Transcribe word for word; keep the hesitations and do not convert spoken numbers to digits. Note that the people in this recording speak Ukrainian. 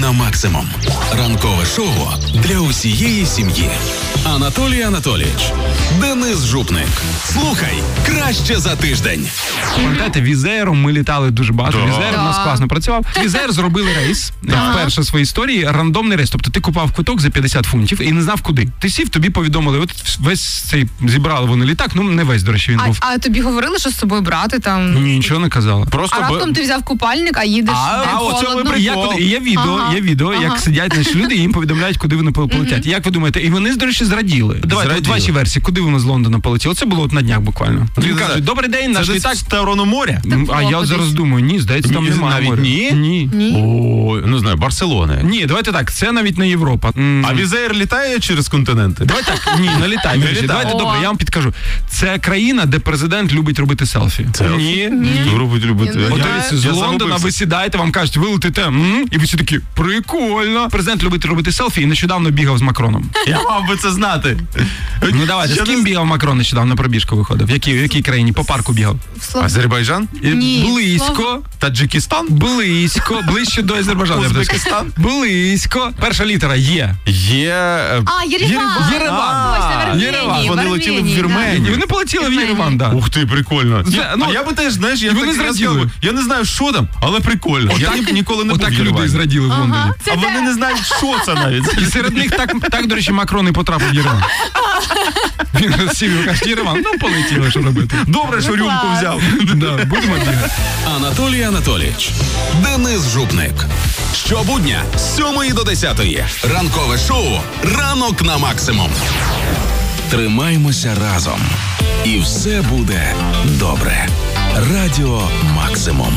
на максимум. Ранкове шоу для усієї сім'ї. Анатолій Анатолійович, Денис Жупник. Слухай краще за тиждень. Пам'ятаєте, Візером ми літали дуже багато. Да. Візер у нас Да. класно працював. Візер зробили рейс. Вперше в своїй історії рандомний рейс. Тобто ти купав квиток за п'ятдесят фунтів і не знав куди. Ти сів, тобі повідомили, от весь цей зібрали вони літак, ну не весь, до речі, він А, був. а тобі говорили, що з собою брати там? Ні, нічого не казали. Просто А б- раптом ти взяв купальник, а їдеш А, де а оце холодно? ви І, я, Прикол. і є відео, Ага. є відео, Ага. як сидять наші люди і їм повідомляють, куди вони полетять. І як ви думаєте, і вони, до речі, зраділи. Давайте, от Зраділи. ваші версії, куди вони з Лондона полетіли? Це було от на днях буквально. Їм Це- кажуть, добрий день, наш Це десь літак. в сторону моря? М, А я кудись. зараз думаю, ні, здається, там Ні, немає навіть моря. ні? Ні. Ні. О, не знаю, Барселони. Ні, давайте так, це навіть не Європа. М, А Візер літає через континенти? Давайте так, ні, не літай. Не Міша. літай. Давайте О. добре, я вам підкажу. Це країна, де президент любить робити селфі. Селфі? Ні. Робить, любить. Ні, От Я- дивіться, з я Лондона загубився. ви сідаєте, вам кажуть, ви летите, м, і ви всі такі, прикольно. Президент любить робити селфі і нещодавно бігав з Макроном. Я мав би це знати. Ну давайте, Я з ким не- бігав Макрон нещодавно пробіжку виходив? В якій, в якій країні? По парку бігав? В Слов- Азербайджан? І Ні, Близько. Слово- Таджикистан? Близько, ближче до Азербайджану. я б так сказав. Узбекистан? Близько. Перша літера є. Є... е, А, Єреван. Єреван. Точно, в Арменії, Єреван. в Вони летіли в Арменії, да. Вірменію. І вони полетіли в Вірменія. Єреван, да. Ух ти, прикольно. Це, Я- ну, а я би теж, знаєш, я і вони так зраділи. розказую, я не знаю, що там, але прикольно. Я ні- ніколи не був в Отак люди Єревані. зраділи в Лондоні. Ага, це А вони де? не знають, що це навіть. І серед них так, так, до речі, Макрон і потрапив в Єреван. Він сів і каже, Єреван, ну полетіло, що робити. Добре, що рюмку клас. взяв. Да, будемо бігати. Анатолій Анатолійович, Денис Жупник. Щобудня з сьомої до десятої. Ранкове шоу «Ранок на максимум». Тримаймося разом. І все буде добре. Радіо Максимум.